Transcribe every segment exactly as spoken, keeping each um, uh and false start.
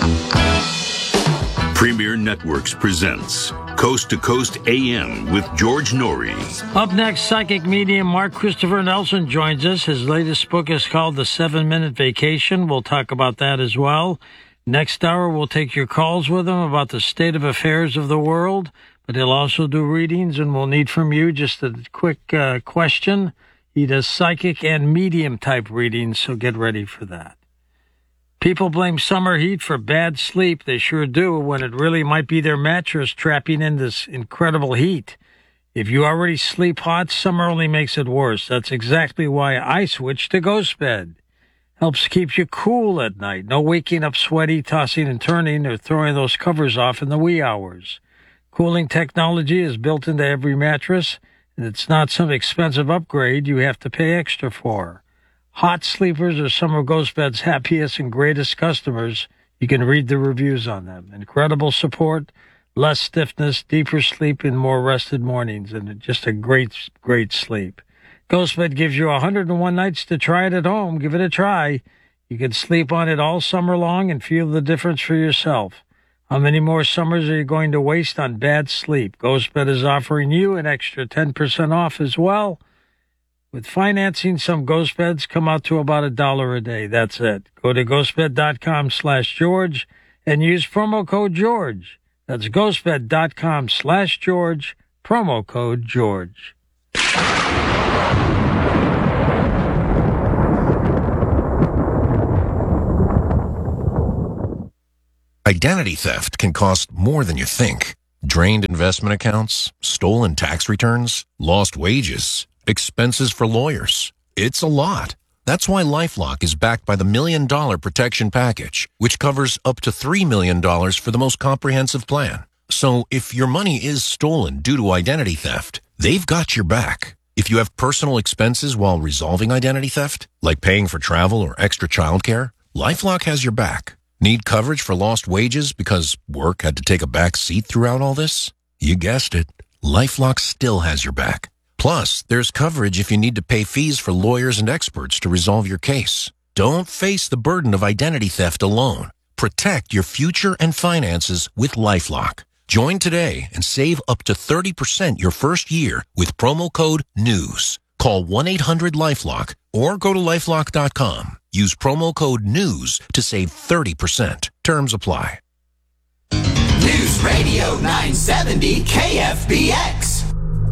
Premier Networks presents Coast to Coast A M with George Norrie. Up next, psychic medium Mark Christopher Nelson joins us. His latest book is called The Seven Minute Vacation. We'll talk about that as well. Next hour, we'll take your calls with him about the state of affairs of the world, but he'll also do readings, and we'll need from you just a quick uh, question. He does psychic and medium type readings, so get ready for that. People blame summer heat for bad sleep. They sure do, when it really might be their mattress trapping in this incredible heat. If you already sleep hot, summer only makes it worse. That's exactly why I switched to GhostBed. Helps keep you cool at night. No waking up sweaty, tossing and turning, or throwing those covers off in the wee hours. Cooling technology is built into every mattress, and it's not some expensive upgrade you have to pay extra for. Hot sleepers are some of GhostBed's happiest and greatest customers. You can read the reviews on them. Incredible support, less stiffness, deeper sleep, and more rested mornings, and just a great, great sleep. GhostBed gives you one hundred one nights to try it at home. Give it a try. You can sleep on it all summer long and feel the difference for yourself. How many more summers are you going to waste on bad sleep? GhostBed is offering you an extra ten percent off as well. With financing, some GhostBeds come out to about a dollar a day. That's it. Go to ghostbed.com slash George and use promo code George. That's ghostbed.com slash George, promo code George. Identity theft can cost more than you think. Drained investment accounts, stolen tax returns, lost wages, expenses for lawyers. It's a lot. That's why LifeLock is backed by the Million Dollar Protection Package, which covers up to three million dollars for the most comprehensive plan. So if your money is stolen due to identity theft, they've got your back. If you have personal expenses while resolving identity theft, like paying for travel or extra childcare, LifeLock has your back. Need coverage for lost wages because work had to take a back seat throughout all this? You guessed it. LifeLock still has your back. Plus, there's coverage if you need to pay fees for lawyers and experts to resolve your case. Don't face the burden of identity theft alone. Protect your future and finances with LifeLock. Join today and save up to thirty percent your first year with promo code NEWS. Call one eight hundred LifeLock or go to lifelock dot com. Use promo code NEWS to save thirty percent. Terms apply. News Radio nine seventy K F B X.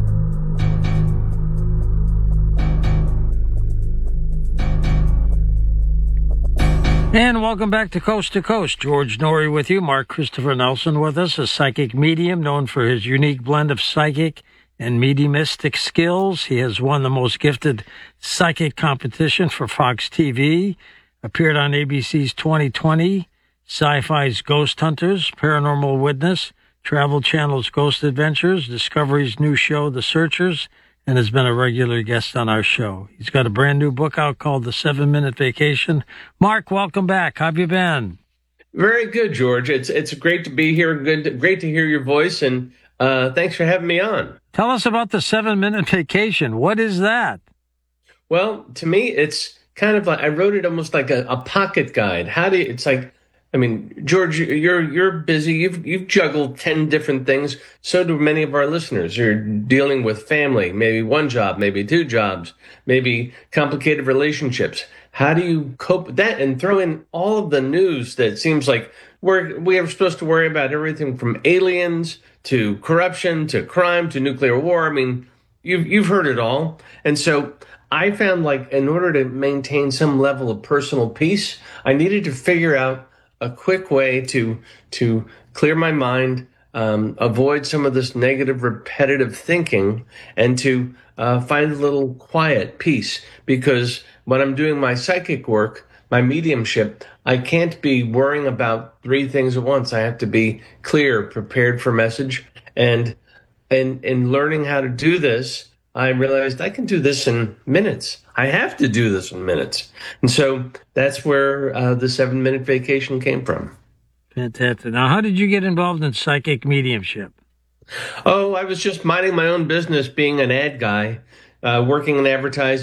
And welcome back to Coast to Coast. George Norrie with you. Mark Christopher Nelson with us, a psychic medium known for his unique blend of psychic and mediumistic skills. He has won the most gifted psychic competition for Fox T V, appeared on A B C's twenty twenty, Sci-Fi's Ghost Hunters, Paranormal Witness, Travel Channel's Ghost Adventures, Discovery's new show, The Searchers, and has been a regular guest on our show. He's got a brand new book out called The Seven Minute Vacation. Mark, welcome back. How have you been? Very good, George. It's it's great to be here. Good, to, great to hear your voice, and uh, thanks for having me on. Tell us about The Seven Minute Vacation. What is that? Well, to me, it's kind of like I wrote it almost like a, a pocket guide. How do you, it's like, I mean, George, you're you're busy. You've you've juggled ten different things. So do many of our listeners. You're dealing with family, maybe one job, maybe two jobs, maybe complicated relationships. How do you cope with that and throw in all of the news that seems like we're we are supposed to worry about everything from aliens to corruption to crime to nuclear war? I mean, you've you've heard it all, and so I found like in order to maintain some level of personal peace, I needed to figure out a quick way to to clear my mind, um, avoid some of this negative, repetitive thinking, and to uh, find a little quiet peace. Because when I'm doing my psychic work, my mediumship, I can't be worrying about three things at once. I have to be clear, prepared for message, and and in learning how to do this, I realized I can do this in minutes. I have to do this in minutes. And so that's where uh, the seven minute vacation came from. Fantastic. Now, how did you get involved in psychic mediumship? Oh, I was just minding my own business, being an ad guy, uh, working in advertising.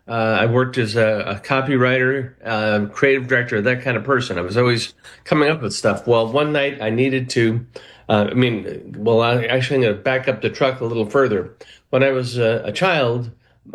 Uh, I worked as a, a copywriter, uh, creative director, that kind of person. I was always coming up with stuff. Well, one night I needed to, uh, I mean, well, I actually I'm going to back up the truck a little further. When I was a, a child,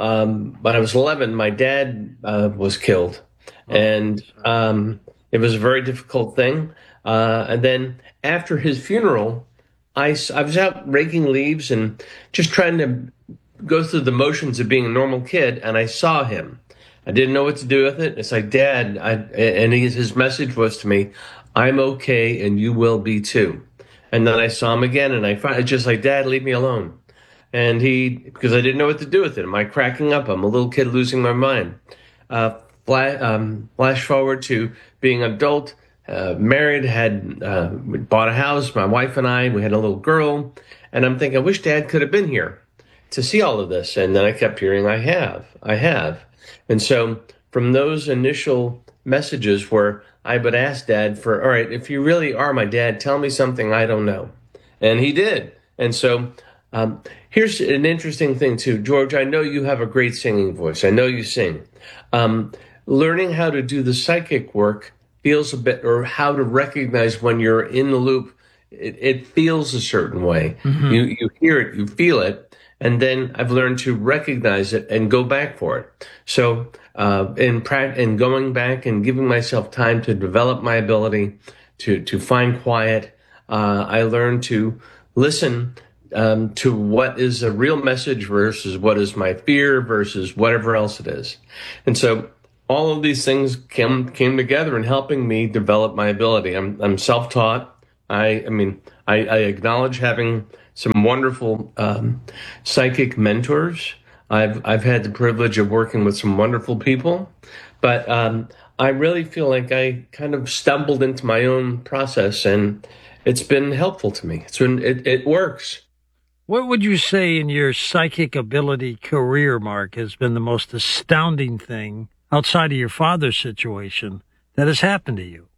um, when I was eleven, my dad uh, was killed. And um, it was a very difficult thing. Uh, and then after his funeral, I, I was out raking leaves and just trying to go through the motions of being a normal kid, and I saw him. I didn't know what to do with it. It's like, Dad, I, and his, his message was to me, I'm okay and you will be too. And then I saw him again, and I finally just like, Dad, leave me alone. And he, because I didn't know what to do with it. Am I cracking up? I'm a little kid losing my mind. Uh, flash, um, flash forward to being an adult, uh, married, had uh, bought a house, my wife and I, we had a little girl, and I'm thinking, I wish Dad could have been here to see all of this. And then I kept hearing, I have, I have. And so from those initial messages where I would ask Dad for, all right, if you really are my dad, tell me something I don't know. And he did. And so um, here's an interesting thing too. George, I know you have a great singing voice. I know you sing. Um, learning how to do the psychic work feels a bit, or how to recognize when you're in the loop, it, it feels a certain way. Mm-hmm. You, you hear it, you feel it. And then I've learned to recognize it and go back for it. So, uh, in pra- in going back and giving myself time to develop my ability to, to find quiet, uh, I learned to listen, um, to what is a real message versus what is my fear versus whatever else it is. And so all of these things came, came together in helping me develop my ability. I'm, I'm self-taught. I, I mean, I, I acknowledge having some wonderful um, psychic mentors. I've I've had the privilege of working with some wonderful people, but um, I really feel like I kind of stumbled into my own process, and it's been helpful to me. It's been, it, it works. What would you say in your psychic ability career, Mark, has been the most astounding thing outside of your father's situation that has happened to you?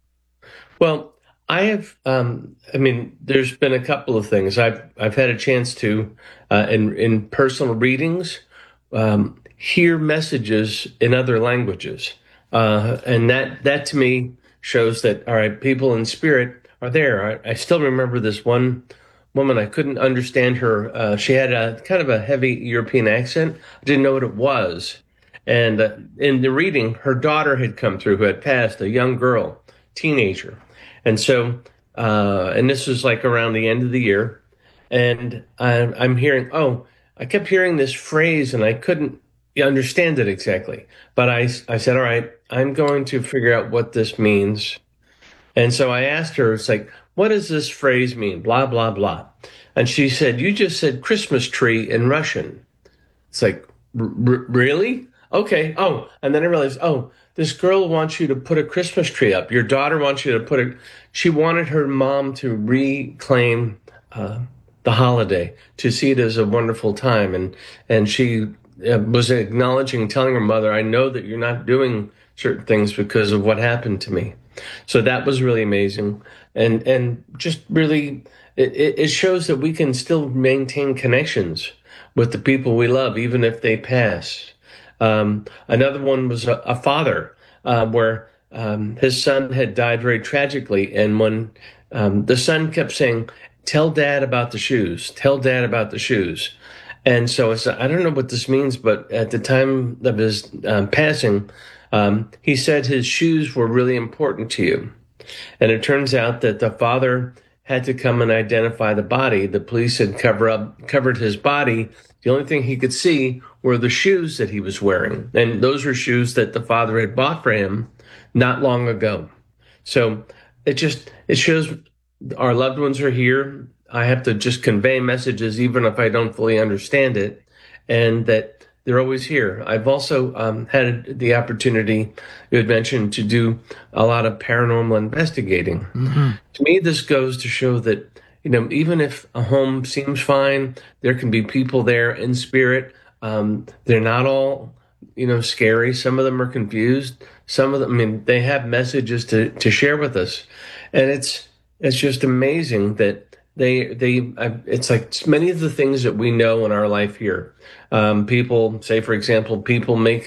Well, I have, um, I mean, there's been a couple of things. I've I've had a chance to, uh, in, in personal readings, um, hear messages in other languages. Uh, and that, that to me shows that, all right, people in spirit are there. I, I still remember this one woman. I couldn't understand her. Uh, she had a kind of a heavy European accent. I didn't know what it was. And uh, in the reading, her daughter had come through who had passed, a young girl, teenager. And so, uh, and this was like around the end of the year, and I, I'm hearing, oh, I kept hearing this phrase and I couldn't understand it exactly. But I, I said, all right, I'm going to figure out what this means. And so I asked her, it's like, what does this phrase mean? Blah, blah, blah. And she said, you just said Christmas tree in Russian. It's like, really? Okay. Oh, and then I realized, oh, this girl wants you to put a Christmas tree up. Your daughter wants you to put a, she wanted her mom to reclaim uh, the holiday, to see it as a wonderful time. And, and she uh, was acknowledging, telling her mother, I know that you're not doing certain things because of what happened to me. So that was really amazing. And, and just really, it, it shows that we can still maintain connections with the people we love, even if they pass. Um, another one was a, a father, uh, where, um, his son had died very tragically. And when, um, the son kept saying, tell dad about the shoes, tell dad about the shoes. And so I said, I don't know what this means, but at the time of his um, passing, um, he said his shoes were really important to you. And it turns out that the father had to come and identify the body. The police had cover up, covered his body. The only thing he could see were the shoes that he was wearing. And those were shoes that the father had bought for him not long ago. So it just, it shows our loved ones are here. I have to just convey messages, even if I don't fully understand it, and that they're always here. I've also um, had the opportunity, you had mentioned, to do a lot of paranormal investigating. Mm-hmm. To me, this goes to show that, you know, even if a home seems fine, there can be people there in spirit. Um, they're not all, you know, scary. Some of them are confused. Some of them, I mean, they have messages to, to share with us. And it's, it's just amazing that they, they, it's like many of the things that we know in our life here. Um, people say, for example, people make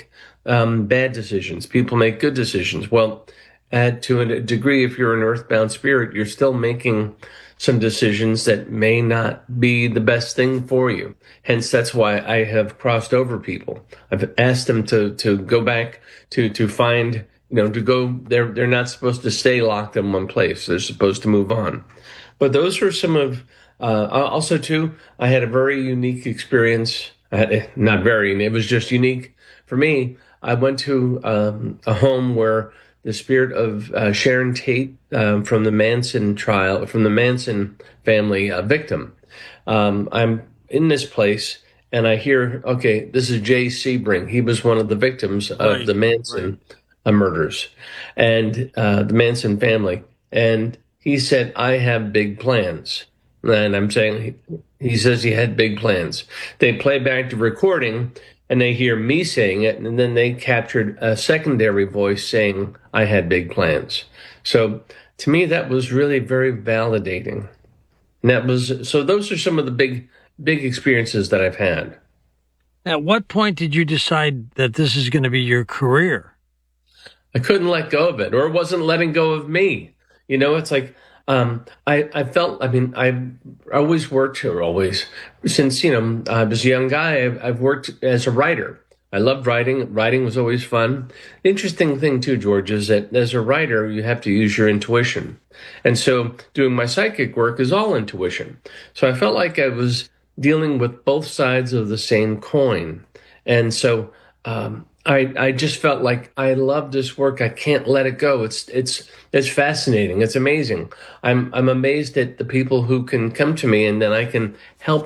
um, bad decisions. People make good decisions. Well, uh, to a degree, if you're an earthbound spirit, you're still making some decisions that may not be the best thing for you. Hence, that's why I have crossed over people. I've asked them to to go back to to find, you know, to go. They're they're not supposed to stay locked in one place. They're supposed to move on. But those are some of. Uh, also, too, I had a very unique experience. I had, not very. It was just unique for me. I went to um, a home where the spirit of uh, Sharon Tate um, from the Manson trial, from the Manson family uh, victim. Um, I'm in this place and I hear, okay, this is Jay Sebring. He was one of the victims of Right, the Manson right. uh, murders and uh, the Manson family. And he said, I have big plans. And I'm saying, he, he says he had big plans. They play back the recording and they hear me saying it, and then they captured a secondary voice saying, I had big plans. So to me, that was really very validating. And that was, so those are some of the big, big experiences that I've had. At what point did you decide that this is going to be your career? I couldn't let go of it, or it wasn't letting go of me. You know, it's like, um, I, I felt, I mean, I've always worked, or always, since, you know, I was a young guy, I've, I've worked as a writer. I loved writing. Writing was always fun. The interesting thing, too, George, is that as a writer, you have to use your intuition. And so doing my psychic work is all intuition. So I felt like I was dealing with both sides of the same coin. And so, um, I, I just felt like I love this work. I can't let it go. It's it's it's fascinating. It's amazing. I'm I'm amazed at the people who can come to me and then I can help